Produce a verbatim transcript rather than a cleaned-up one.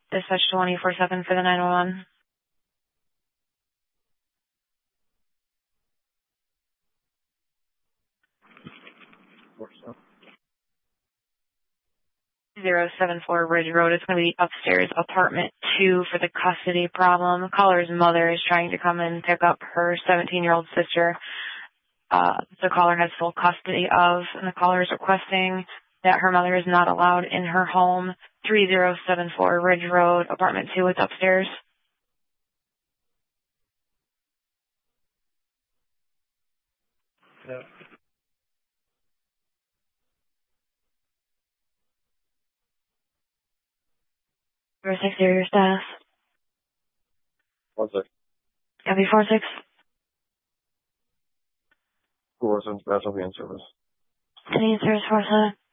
Dispatch twenty-four seven for the nine one one. zero seven four Ridge Road. It's going to be upstairs, apartment two, for the custody problem. The caller's mother is trying to come and pick up her seventeen-year-old sister. Uh, the caller has full custody of, and the caller is requesting that her mother is not allowed in her home. three zero seven four Ridge Road, apartment two. It's upstairs. Yeah. Four six area status. One sec. Copy four six. Four six, special hand service. Any service four seven.